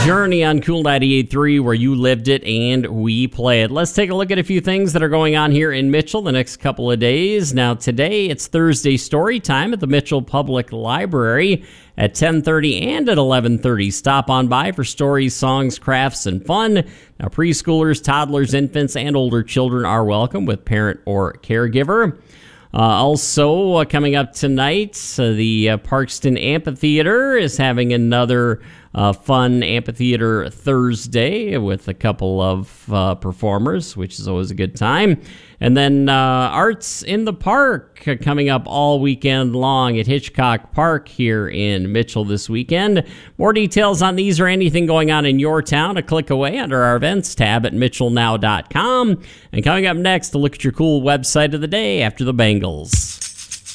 Journey on Cool 98.3, where you lived it and we play it. Let's take a look at a few things that are going on here in Mitchell the next couple of days. Now, today it's Thursday story time at the Mitchell Public Library at 10:30 and at 11:30. Stop on by for stories, songs, crafts, and fun. Now, preschoolers, toddlers, infants, and older children are welcome with parent or caregiver. Also, coming up tonight, the Parkston Amphitheater is having another fun amphitheater Thursday with a couple of performers, which is always a good time. And then Arts in the Park coming up all weekend long at Hitchcock Park here in Mitchell this weekend. More details on these or anything going on in your town, a click away under our events tab at mitchellnow.com. And coming up next, to look at your cool website of the day after the Bengals.